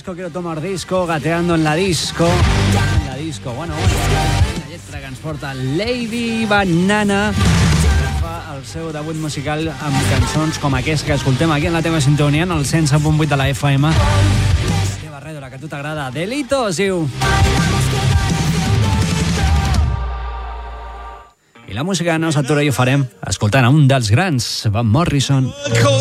disco, quiero tomar disco, gateando en la disco. En la disco, bueno. La lletra que ens porta Lady Banana, que fa el seu debut musical amb cançons com aquesta que escoltem aquí en la teva sintonia, en el 107.8 de la FM. La teva ràdio, la que a tu t'agrada. Delitos, diu. I la música no s'atura i ho farem escoltant a un dels grans, Van Morrison.